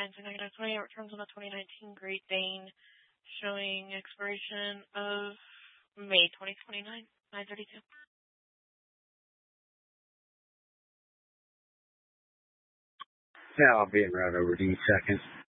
-20, it returns on a 2019 Great Dane, showing expiration of May 2029, 932. Yeah, I'll be in right over to you seconds.